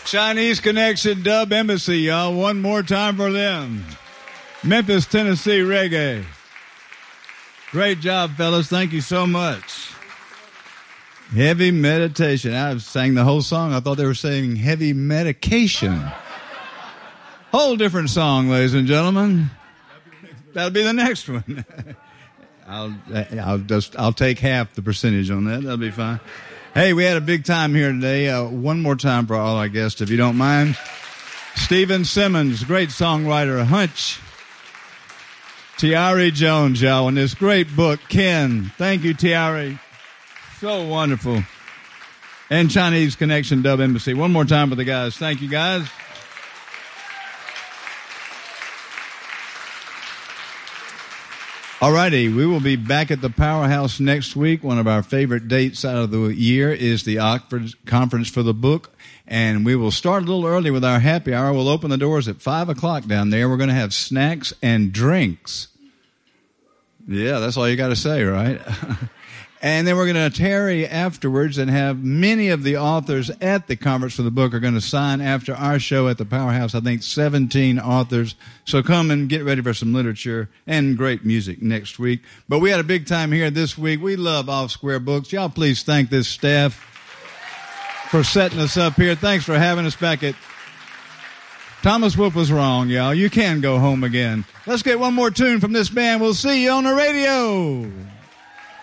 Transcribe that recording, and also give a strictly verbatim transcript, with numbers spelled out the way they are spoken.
Chinese Connection Dub Embassy, y'all. One more time for them. Memphis, Tennessee reggae. Great job, fellas. Thank you so much. Heavy meditation. I sang the whole song. I thought they were saying heavy medication. Whole different song, ladies and gentlemen. That'll be the next one. I'll I'll just I'll take half the percentage on that. That'll be fine. Hey, we had a big time here today. Uh, one more time for all our guests, if you don't mind. Stephen Simmons, great songwriter, Hunch. Tiari Jones, y'all, in this great book, Ken. Thank you, Tiari. So wonderful. And Chinese Connection Dub Embassy. One more time for the guys. Thank you, guys. All righty, we will be back at the Powerhouse next week. One of our favorite dates out of the year is the Oxford Conference for the Book, and we will start a little early with our happy hour. We'll open the doors at five o'clock down there. We're going to have snacks and drinks. Yeah, that's all you got to say, right? And then we're going to tarry afterwards and have many of the authors at the Conference for the Book are going to sign after our show at the Powerhouse. I think seventeen authors. So come and get ready for some literature and great music next week. But we had a big time here this week. We love Off Square Books. Y'all please thank this staff for setting us up here. Thanks for having us back at... Thomas Wolfe was wrong, y'all. You can go home again. Let's get one more tune from this band. We'll see you on the radio.